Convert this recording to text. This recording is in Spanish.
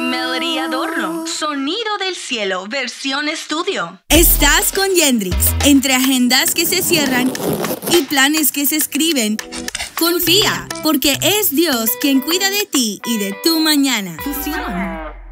Melody Adorno, Sonido del Cielo, versión estudio. Estás con Yendrix. Entre agendas que se cierran y planes que se escriben, confía, porque es Dios quien cuida de ti y de tu mañana. Fusión.